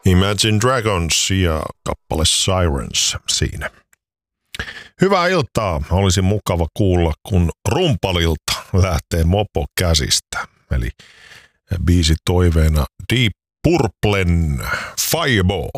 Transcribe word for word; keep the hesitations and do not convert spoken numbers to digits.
Imagine Dragons ja kappale Sirens siinä. Hyvää iltaa. Olisi mukava kuulla, kun rumpalilta lähtee mopo käsistä. Eli biisi toiveena Deep Purplen Fireball.